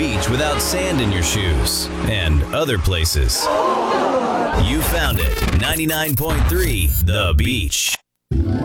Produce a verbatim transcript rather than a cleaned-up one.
beach without sand in your shoes, and other places. You found it. ninety-nine point three The Beach.